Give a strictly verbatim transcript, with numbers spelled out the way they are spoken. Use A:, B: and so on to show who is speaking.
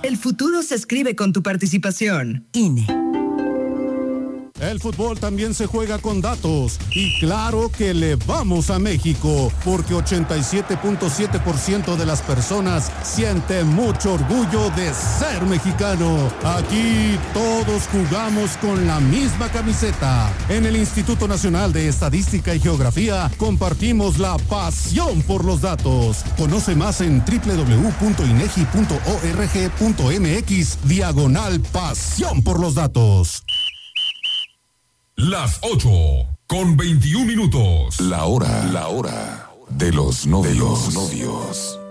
A: El futuro se escribe con tu participación. I N E.
B: El fútbol también se juega con datos y claro que le vamos a México porque ochenta y siete punto siete por ciento de las personas sienten mucho orgullo de ser mexicano. Aquí todos jugamos con la misma camiseta. En el Instituto Nacional de Estadística y Geografía compartimos la pasión por los datos. Conoce más en doble u doble u doble u punto inegi punto org punto mx diagonal pasión por los datos.
C: Las ocho con veintiún minutos.
D: La hora, la hora de los novios. De los novios.